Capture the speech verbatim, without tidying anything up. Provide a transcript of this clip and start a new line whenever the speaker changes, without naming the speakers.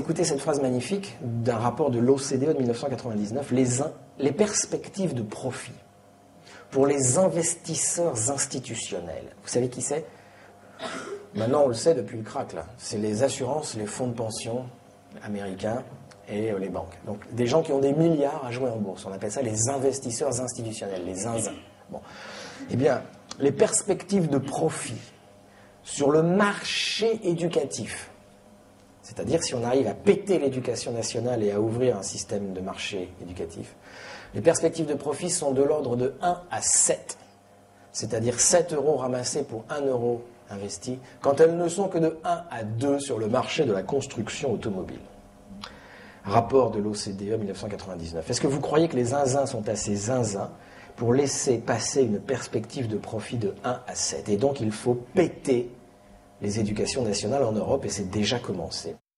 Écoutez cette phrase magnifique d'un rapport de l'O C D E de mille neuf cent quatre-vingt-dix-neuf, les, in, les perspectives de profit pour les investisseurs institutionnels. Vous savez qui c'est? Maintenant, on le sait depuis le crack, là. C'est les assurances, les fonds de pension américains et euh, les banques. Donc, des gens qui ont des milliards à jouer en bourse. On appelle ça les investisseurs institutionnels, les zinzins. Bon. Eh bien, les perspectives de profit sur le marché éducatif, c'est-à-dire si on arrive à péter l'éducation nationale et à ouvrir un système de marché éducatif, les perspectives de profit sont de l'ordre de un à sept, c'est-à-dire sept euros ramassés pour un euro investi, quand elles ne sont que de un à deux sur le marché de la construction automobile. Rapport de l'O C D E mille neuf cent quatre-vingt-dix-neuf. Est-ce que vous croyez que les zinzins sont assez zinzins pour laisser passer une perspective de profit de un à sept? Et donc il faut péter les éducations nationales en Europe, et c'est déjà commencé.